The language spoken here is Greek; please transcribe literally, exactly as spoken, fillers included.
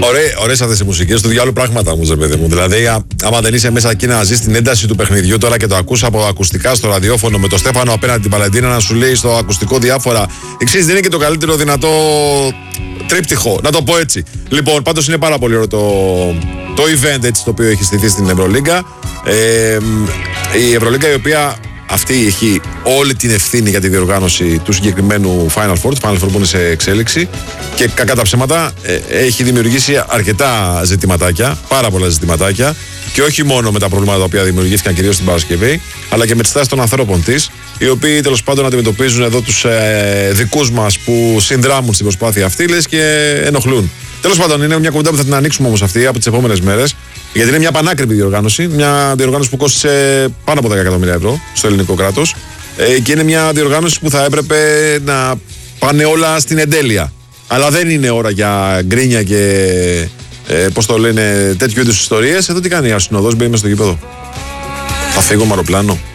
Ωραίες αυτές οι μουσικές, του διάλογου πράγματα όμως, ρε παιδί μου. Δηλαδή, α, άμα δεν είσαι μέσα εκεί να ζεις την ένταση του παιχνιδιού τώρα και το ακούς από ακουστικά στο ραδιόφωνο με το Στέφανο απέναντι την Παλεντίνα να σου λέει στο ακουστικό διάφορα. Εξής, δεν είναι και το καλύτερο δυνατό τρίπτυχο, να το πω έτσι. Λοιπόν, πάντως είναι πάρα πολύ ωραίο το, το event έτσι, το οποίο έχει στηθεί στην Ευρωλίγκα. Ε, η Ευρωλίγκα η οποία αυτή έχει όλη την ευθύνη για τη διοργάνωση του συγκεκριμένου Final Four, του Final Four που είναι σε εξέλιξη και κακά τα ψέματα ε, έχει δημιουργήσει αρκετά ζητηματάκια, πάρα πολλά ζητηματάκια και όχι μόνο με τα προβλήματα τα οποία δημιουργήθηκαν κυρίως την Παρασκευή, αλλά και με τις τάσεις των ανθρώπων της, οι οποίοι τέλος πάντων αντιμετωπίζουν εδώ τους ε, δικούς μας που συνδράμουν στην προσπάθεια αυτή, λες, και ενοχλούν. Τέλος πάντων, είναι μια κουβέντα που θα την ανοίξουμε όμως αυτή από τις επόμενες μέρες. Γιατί είναι μια πανάκριβη διοργάνωση, μια διοργάνωση που κόστησε πάνω από δέκα εκατομμύρια ευρώ στο ελληνικό κράτος ε, και είναι μια διοργάνωση που θα έπρεπε να πάνε όλα στην εντέλεια. Αλλά δεν είναι ώρα για γκρίνια και ε, πώς το λένε τέτοιου είδους ιστορίες. Εδώ τι κάνει η Αρσυνοδός, μπαίνει μες στο γήπεδο. Θα φύγω με αεροπλάνο.